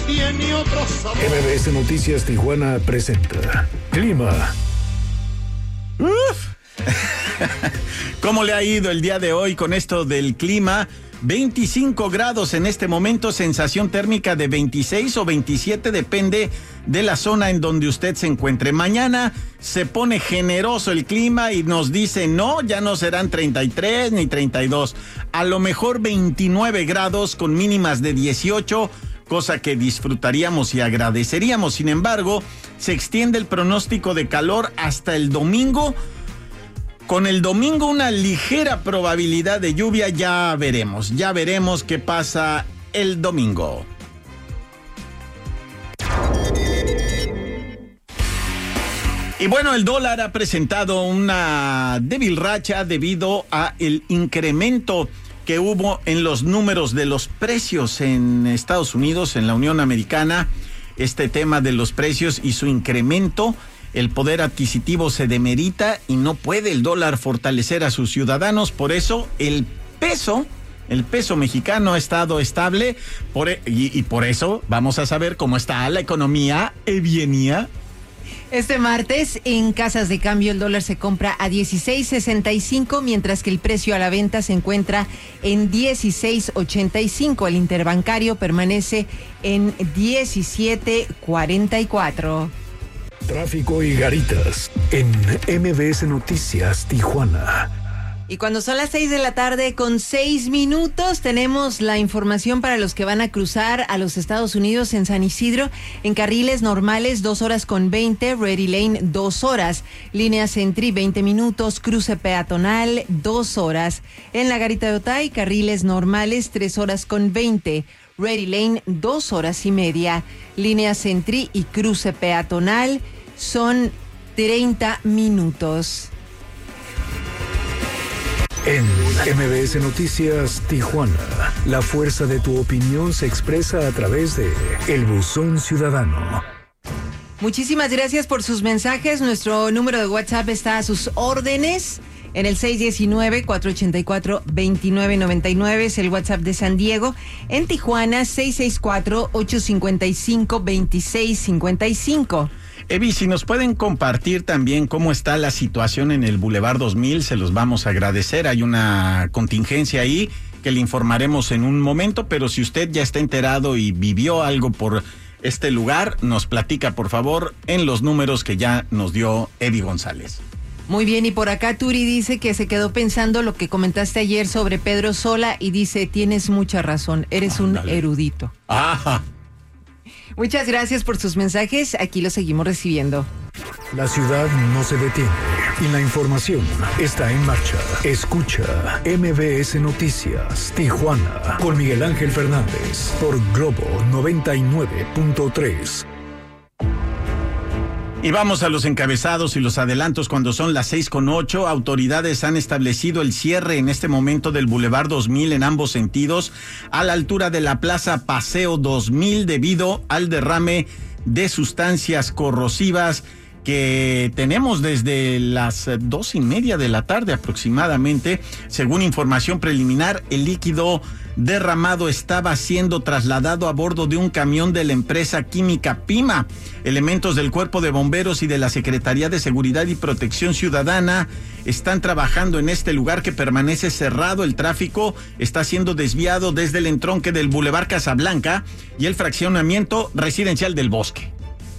tiene otro sabor. MBS Noticias Tijuana presenta Clima. ¿Cómo le ha ido el día de hoy con esto del clima? 25 grados en este momento, sensación térmica de 26 o 27, depende de la zona en donde usted se encuentre. Mañana se pone generoso el clima y nos dice no, ya no serán 33 ni 32, a lo mejor 29 grados con mínimas de 18, cosa que disfrutaríamos y agradeceríamos. Sin embargo, se extiende el pronóstico de calor hasta el domingo. Con el domingo una ligera probabilidad de lluvia, ya veremos qué pasa el domingo. Y bueno, el dólar ha presentado una débil racha debido a el incremento que hubo en los números de los precios en Estados Unidos, en la Unión Americana. Este tema de los precios y su incremento, el poder adquisitivo se demerita y no puede el dólar fortalecer a sus ciudadanos. Por eso el peso mexicano ha estado estable y por eso vamos a saber cómo está la economía evienia. Este martes, en casas de cambio, el dólar se compra a 16.65, mientras que el precio a la venta se encuentra en 16.85. El interbancario permanece en 17.44. Tráfico y garitas en MBS Noticias Tijuana. Y cuando son las 6 de la tarde con 6 minutos, tenemos la información para los que van a cruzar a los Estados Unidos en San Isidro. En carriles normales, 2 horas con 20, Ready Lane, 2 horas. Línea Sentry, 20 minutos, cruce peatonal, 2 horas. En la Garita de Otay, carriles normales, 3 horas con 20. Ready Lane, 2 horas y media. Línea Sentry y cruce peatonal son 30 minutos. En MBS Noticias Tijuana, la fuerza de tu opinión se expresa a través de El Buzón Ciudadano. Muchísimas gracias por sus mensajes. Nuestro número de WhatsApp está a sus órdenes. En el 619-484-2999 es el WhatsApp de San Diego. En Tijuana, 664-855-2655. Evi, si nos pueden compartir también cómo está la situación en el Boulevard 2000, se los vamos a agradecer. Hay una contingencia ahí que le informaremos en un momento, pero si usted ya está enterado y vivió algo por este lugar, nos platica, por favor, en los números que ya nos dio Evi González. Muy bien, y por acá Turi dice que se quedó pensando lo que comentaste ayer sobre Pedro Sola y dice, tienes mucha razón, eres un erudito. Ajá. Muchas gracias por sus mensajes, aquí los seguimos recibiendo. La ciudad no se detiene y la información está en marcha. Escucha MBS Noticias Tijuana con Miguel Ángel Fernández por Globo 99.3. Y vamos a los encabezados y los adelantos cuando son las 6:08. Autoridades han establecido el cierre en este momento del Boulevard 2000 en ambos sentidos a la altura de la Plaza Paseo 2000 debido al derrame de sustancias corrosivas que tenemos desde las 2:30 de la tarde aproximadamente. Según información preliminar, el líquido derramado estaba siendo trasladado a bordo de un camión de la empresa química Pima. Elementos del Cuerpo de Bomberos y de la Secretaría de Seguridad y Protección Ciudadana están trabajando en este lugar que permanece cerrado. El tráfico está siendo desviado desde el entronque del Boulevard Casablanca y el fraccionamiento residencial del Bosque.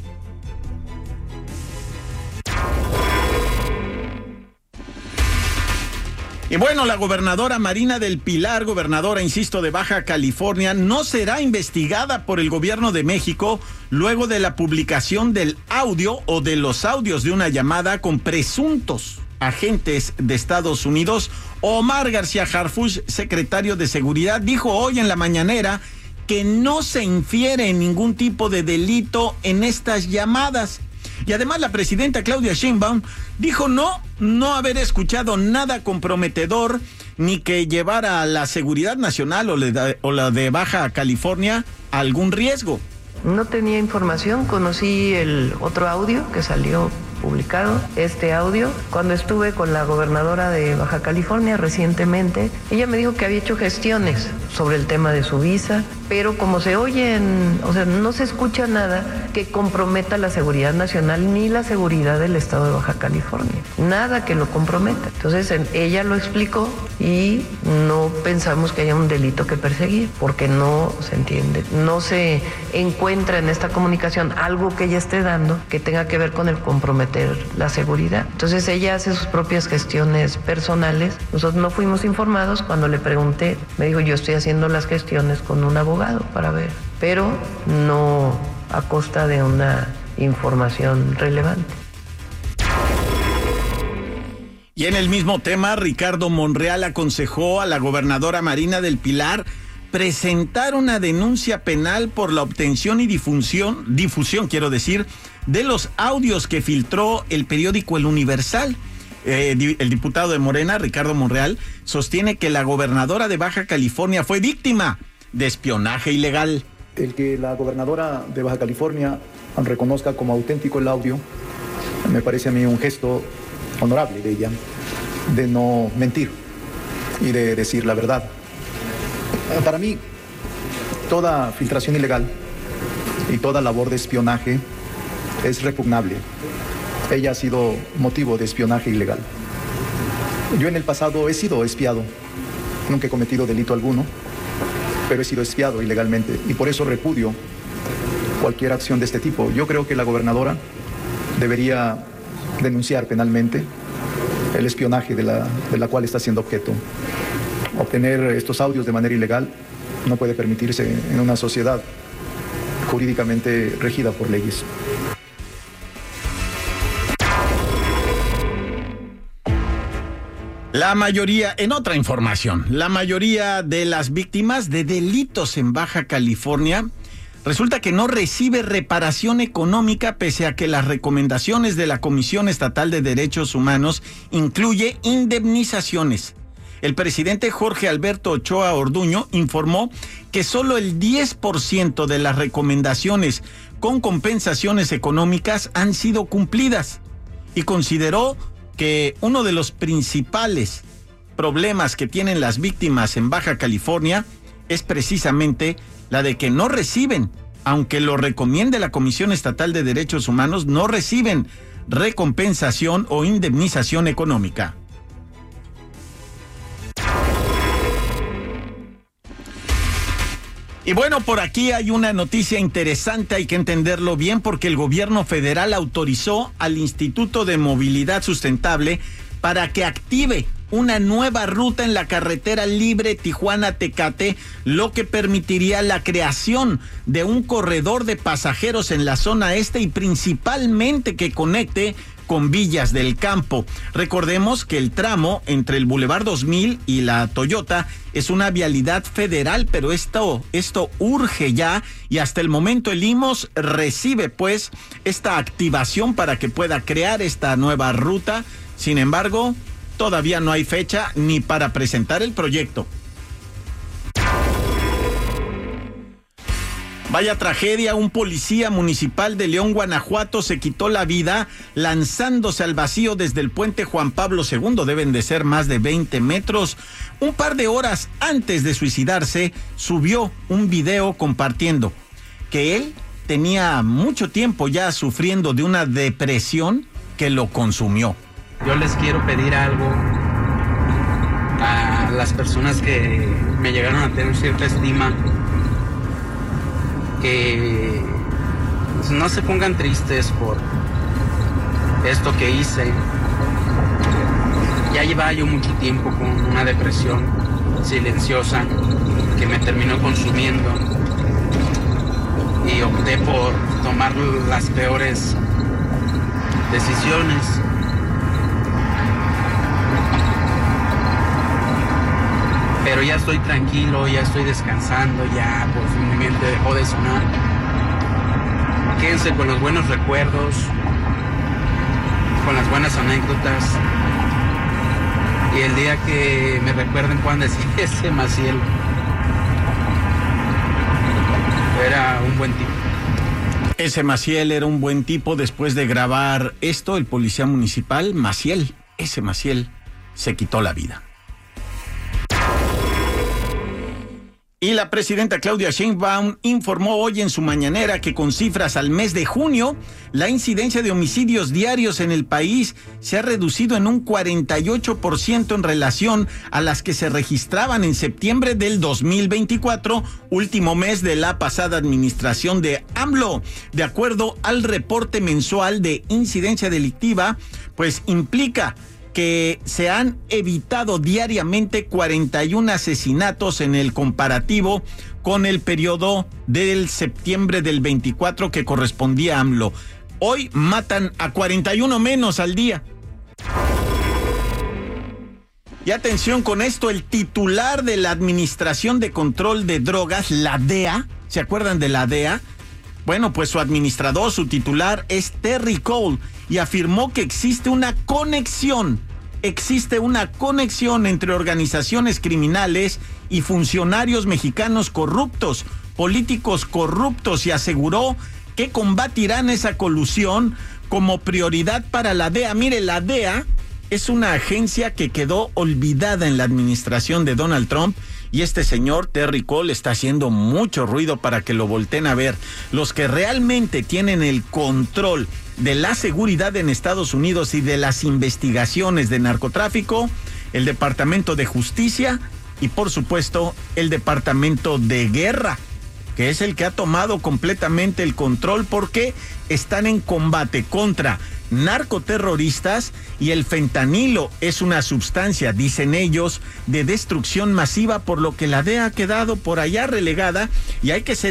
Y bueno, la gobernadora Marina del Pilar, gobernadora, insisto, de Baja California, no será investigada por el gobierno de México luego de la publicación del audio o de los audios de una llamada con presuntos agentes de Estados Unidos. Omar García Harfuch, secretario de Seguridad, dijo hoy en la mañanera que no se infiere ningún tipo de delito en estas llamadas. Y además la presidenta Claudia Sheinbaum dijo no haber escuchado nada comprometedor ni que llevara a la seguridad nacional o la de Baja California a algún riesgo. No tenía información, conocí el otro audio que salió publicado este audio. Cuando estuve con la gobernadora de Baja California recientemente, ella me dijo que había hecho gestiones sobre el tema de su visa, pero como se oyen, o sea, no se escucha nada que comprometa la seguridad nacional ni la seguridad del estado de Baja California. Nada que lo comprometa. Entonces, ella lo explicó y no pensamos que haya un delito que perseguir, porque no se entiende, no se encuentra en esta comunicación algo que ella esté dando que tenga que ver con el comprometer la seguridad. Entonces, ella hace sus propias gestiones personales. Nosotros no fuimos informados. Cuando le pregunté, me dijo, yo estoy haciendo las gestiones con un abogado para ver, pero no a costa de una información relevante. Y en el mismo tema, Ricardo Monreal aconsejó a la gobernadora Marina del Pilar presentar una denuncia penal por la obtención y difusión, de los audios que filtró el periódico El Universal. El diputado de Morena, Ricardo Monreal, sostiene que la gobernadora de Baja California fue víctima de espionaje ilegal. El que la gobernadora de Baja California reconozca como auténtico el audio, me parece a mí un gesto honorable de ella, de no mentir y de decir la verdad. Para mí, toda filtración ilegal y toda labor de espionaje es repugnable. Ella ha sido motivo de espionaje ilegal. Yo en el pasado he sido espiado, nunca he cometido delito alguno, pero he sido espiado ilegalmente y por eso repudio cualquier acción de este tipo. Yo creo que la gobernadora debería denunciar penalmente el espionaje de la cual está siendo objeto. Obtener estos audios de manera ilegal no puede permitirse en una sociedad jurídicamente regida por leyes. En otra información, la mayoría de las víctimas de delitos en Baja California resulta que no recibe reparación económica pese a que las recomendaciones de la Comisión Estatal de Derechos Humanos incluye indemnizaciones. El presidente Jorge Alberto Ochoa Orduño informó que solo el 10% de las recomendaciones con compensaciones económicas han sido cumplidas y consideró que uno de los principales problemas que tienen las víctimas en Baja California es precisamente la de que no reciben, aunque lo recomiende la Comisión Estatal de Derechos Humanos, no reciben recompensación o indemnización económica. Y bueno, por aquí hay una noticia interesante, hay que entenderlo bien, porque el gobierno federal autorizó al Instituto de Movilidad Sustentable para que active una nueva ruta en la carretera libre Tijuana-Tecate, lo que permitiría la creación de un corredor de pasajeros en la zona este y principalmente que conecte con Villas del Campo. Recordemos que el tramo entre el Boulevard 2000 y la Toyota es una vialidad federal, pero esto urge ya y hasta el momento el IMMOS recibe pues esta activación para que pueda crear esta nueva ruta. Sin embargo, todavía no hay fecha ni para presentar el proyecto. Vaya tragedia, un policía municipal de León, Guanajuato, se quitó la vida lanzándose al vacío desde el puente Juan Pablo II, deben de ser más de 20 metros. Un par de horas antes de suicidarse, subió un video compartiendo que él tenía mucho tiempo ya sufriendo de una depresión que lo consumió. Yo les quiero pedir algo a las personas que me llegaron a tener cierta estima, que no se pongan tristes por esto que hice. Ya llevaba yo mucho tiempo con una depresión silenciosa que me terminó consumiendo y opté por tomar las peores decisiones. Pero ya estoy tranquilo, ya estoy descansando, ya por fin mi mente dejó de sonar. Quédense con los buenos recuerdos, con las buenas anécdotas. Y el día que me recuerden puedan decir, ese Maciel era un buen tipo. Ese Maciel era un buen tipo. Después de grabar esto, el policía municipal, Maciel, se quitó la vida. Y la presidenta Claudia Sheinbaum informó hoy en su mañanera que con cifras al mes de junio, la incidencia de homicidios diarios en el país se ha reducido en un 48% en relación a las que se registraban en septiembre del 2024, último mes de la pasada administración de AMLO. De acuerdo al reporte mensual de incidencia delictiva, pues implica que se han evitado diariamente 41 asesinatos en el comparativo con el periodo del septiembre del 24 que correspondía a AMLO. Hoy matan a 41 menos al día. Y atención con esto, el titular de la Administración de Control de Drogas, la DEA, ¿se acuerdan de la DEA? Bueno, pues su administrador, su titular es Terry Cole, y afirmó que existe una conexión entre organizaciones criminales y funcionarios mexicanos corruptos, políticos corruptos, y aseguró que combatirán esa colusión como prioridad para la DEA. Mire, la DEA es una agencia que quedó olvidada en la administración de Donald Trump, y este señor Terry Cole está haciendo mucho ruido para que lo volteen a ver. Los que realmente tienen el control de la seguridad en Estados Unidos y de las investigaciones de narcotráfico, el Departamento de Justicia y, por supuesto, el Departamento de Guerra, que es el que ha tomado completamente el control porque están en combate contra narcoterroristas, y el fentanilo es una sustancia, dicen ellos, de destrucción masiva, por lo que la DEA ha quedado por allá relegada, y hay que hacer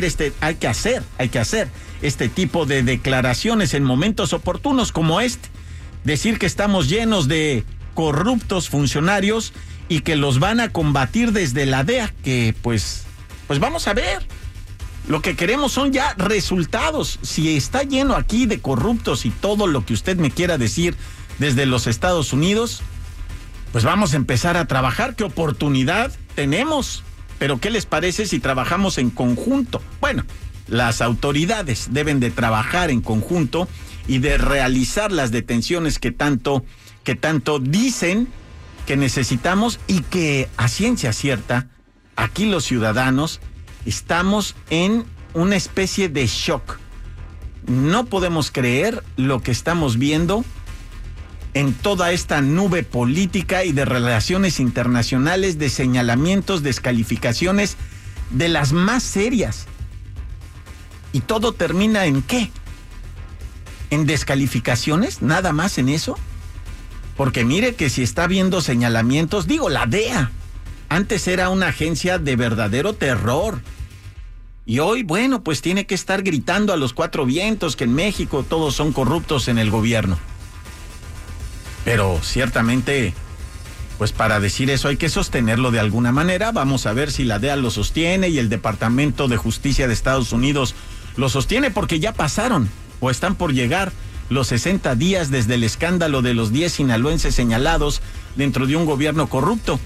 este tipo de declaraciones en momentos oportunos como este. Decir que estamos llenos de corruptos funcionarios y que los van a combatir desde la DEA, que pues vamos a ver. Lo que queremos son ya resultados. Si está lleno aquí de corruptos y todo lo que usted me quiera decir desde los Estados Unidos, pues vamos a empezar a trabajar. ¿Qué oportunidad tenemos? Pero ¿qué les parece si trabajamos en conjunto? Bueno, las autoridades deben de trabajar en conjunto y de realizar las detenciones que tanto dicen que necesitamos, y que a ciencia cierta, aquí los ciudadanos estamos en una especie de shock. No podemos creer lo que estamos viendo en toda esta nube política y de relaciones internacionales, de señalamientos, descalificaciones de las más serias. ¿Y todo termina en qué? ¿En descalificaciones? ¿Nada más en eso? Porque mire que si está habiendo señalamientos, la DEA antes era una agencia de verdadero terror. Y hoy, bueno, pues tiene que estar gritando a los cuatro vientos que en México todos son corruptos en el gobierno. Pero ciertamente, pues para decir eso hay que sostenerlo de alguna manera. Vamos a ver si la DEA lo sostiene y el Departamento de Justicia de Estados Unidos lo sostiene, porque ya pasaron o están por llegar los 60 días desde el escándalo de los 10 sinaloenses señalados dentro de un gobierno corrupto.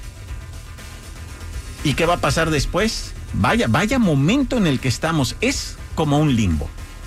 ¿Y qué va a pasar después? Vaya momento en el que estamos. Es como un limbo.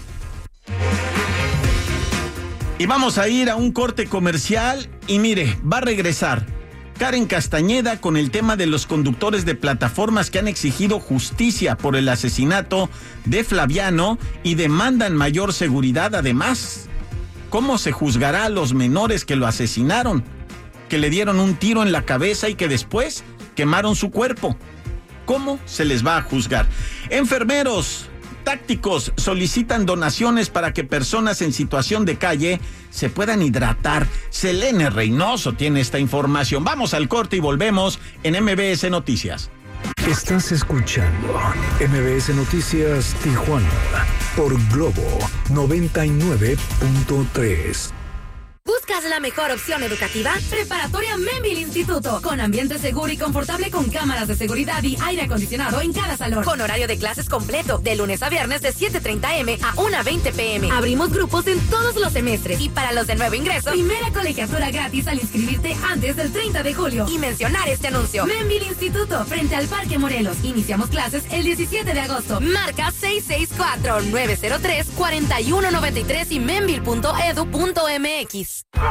Y vamos a ir a un corte comercial y mire, va a regresar Karen Castañeda con el tema de los conductores de plataformas que han exigido justicia por el asesinato de Flaviano y demandan mayor seguridad. Además, ¿cómo se juzgará a los menores que lo asesinaron, que le dieron un tiro en la cabeza y que después quemaron su cuerpo? ¿Cómo se les va a juzgar? Enfermeros tácticos solicitan donaciones para que personas en situación de calle se puedan hidratar. Selene Reynoso tiene esta información. Vamos al corte y volvemos en MBS Noticias. Estás escuchando MBS Noticias Tijuana por Globo 99.3. ¿Buscas la mejor opción educativa? Preparatoria Membil Instituto, con ambiente seguro y confortable con cámaras de seguridad y aire acondicionado en cada salón. Con horario de clases completo, de lunes a viernes de 7:30 am a 1:20 pm. Abrimos grupos en todos los semestres. Y para los de nuevo ingreso, primera colegiatura gratis al inscribirte antes del 30 de julio. Y mencionar este anuncio. Membil Instituto, frente al Parque Morelos. Iniciamos clases el 17 de agosto. Marca 664-903-4193 y membil.edu.mx.